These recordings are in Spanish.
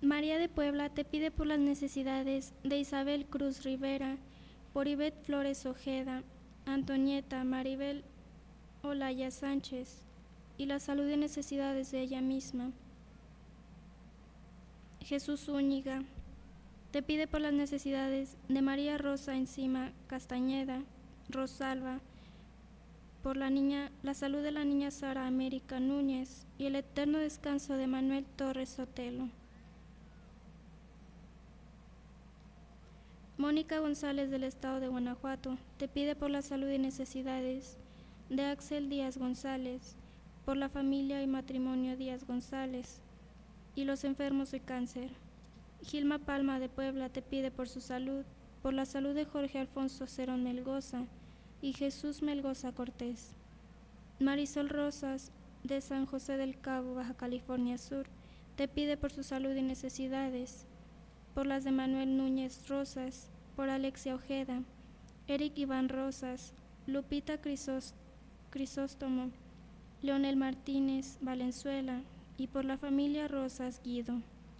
María de Puebla te pide por las necesidades de Isabel Cruz Rivera, por Ivette Flores Ojeda, Antonieta Maribel Olaya Sánchez y la salud y necesidades de ella misma. Jesús Zúñiga te pide por las necesidades de María Rosa Encima Castañeda, Rosalba, por la salud de la niña Sara América Núñez y el eterno descanso de Manuel Torres Sotelo. Mónica González del Estado de Guanajuato te pide por la salud y necesidades de Axel Díaz González, por la familia y matrimonio Díaz González y los enfermos de cáncer. Gilma Palma de Puebla te pide por su salud, por la salud de Jorge Alfonso Cerón Melgoza y Jesús Melgoza Cortés. Marisol Rosas de San José del Cabo, Baja California Sur, te pide por su salud y necesidades, por las de Manuel Núñez Rosas, por Alexia Ojeda, Eric Iván Rosas, Lupita Crisóstomo, Leonel Martínez Valenzuela y por la familia Rosas Guido.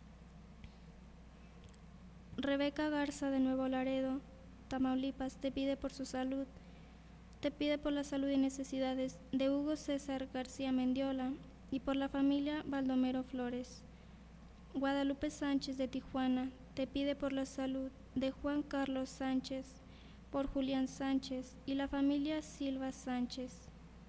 Rebeca Garza de Nuevo Laredo, Tamaulipas, te pide por su salud, te pide por la salud y necesidades de Hugo César García Mendiola y por la familia Baldomero Flores. Guadalupe Sánchez de Tijuana te pide por la salud de Juan Carlos Sánchez, por Julián Sánchez y la familia Silva Sánchez.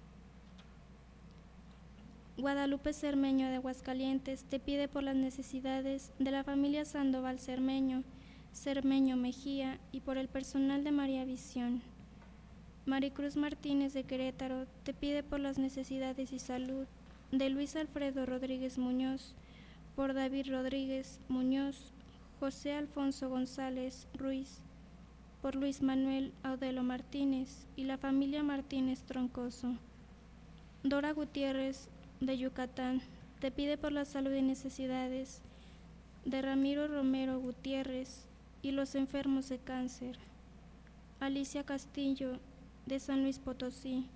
Guadalupe Cermeño de Aguascalientes te pide por las necesidades de la familia Sandoval Cermeño, Cermeño Mejía y por el personal de María Visión. Maricruz Martínez de Querétaro te pide por las necesidades y salud de Luis Alfredo Rodríguez Muñoz, por David Rodríguez Muñoz, José Alfonso González Ruiz, por Luis Manuel Audelo Martínez y la familia Martínez Troncoso. Dora Gutiérrez de Yucatán te pide por la salud y necesidades de Ramiro Romero Gutiérrez y los enfermos de cáncer. Alicia Castillo de San Luis Potosí